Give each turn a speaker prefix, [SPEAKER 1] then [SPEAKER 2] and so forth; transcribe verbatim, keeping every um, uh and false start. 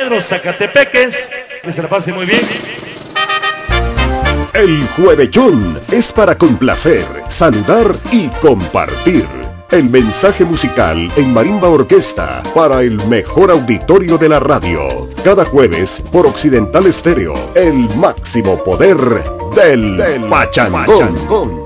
[SPEAKER 1] Pedro Zacatepeques, que se la pase muy bien.
[SPEAKER 2] El Juevechón es para complacer, saludar y compartir. El mensaje musical en Marimba Orquesta para el mejor auditorio de la radio. Cada jueves por Occidental Estéreo, el máximo poder del, del Pachangón. Pachangón.